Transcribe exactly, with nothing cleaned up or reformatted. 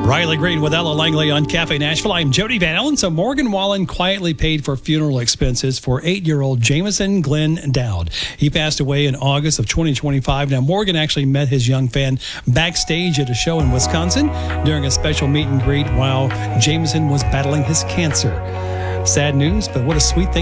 Riley Green with Ella Langley on Cafe Nashville. I'm Jody Van Allen. So Morgan Wallen quietly paid for funeral expenses for eight-year-old Jamison Glenn Dowd. He passed away in August of twenty twenty-five. Now, Morgan actually met his young fan backstage at a show in Wisconsin during a special meet and greet while Jamison was battling his cancer. Sad news, but what a sweet thing.